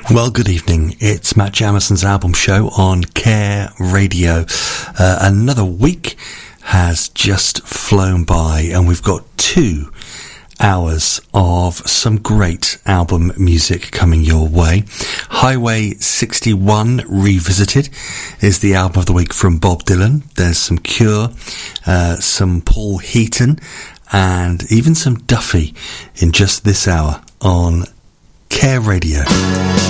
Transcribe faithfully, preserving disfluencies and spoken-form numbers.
Well, good evening. It's Matt Jamison's album show on Care Radio. Uh, another week has just flown by, and we've got two hours of some great album music coming your way. Highway sixty-one Revisited is the album of the week from Bob Dylan. There's some Cure, uh, some Paul Heaton, and even some Duffy in just this hour on Care Radio.